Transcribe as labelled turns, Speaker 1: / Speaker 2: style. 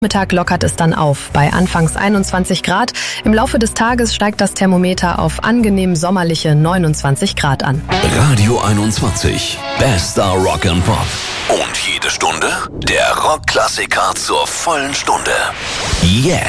Speaker 1: Mittag lockert es dann auf. Bei anfangs 21 Grad. Im Laufe des Tages steigt das Thermometer auf angenehm sommerliche 29 Grad an.
Speaker 2: Radio 21. Bester Rock and Pop. Und jede Stunde der Rockklassiker zur vollen Stunde. Jetzt.